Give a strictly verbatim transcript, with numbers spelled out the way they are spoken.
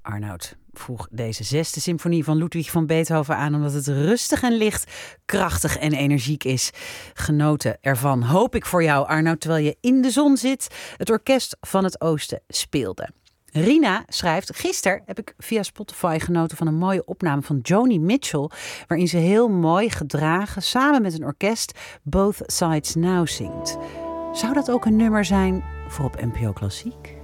Arnoud vroeg deze zesde symfonie van Ludwig van Beethoven aan omdat het rustig en licht, krachtig en energiek is. Genoten ervan hoop ik voor jou, Arnoud, terwijl je in de zon zit. Het Orkest van het Oosten speelde. Rina schrijft, gisteren heb ik via Spotify genoten van een mooie opname van Joni Mitchell, waarin ze heel mooi gedragen samen met een orkest Both Sides Now zingt. Zou dat ook een nummer zijn voor op N P O Klassiek?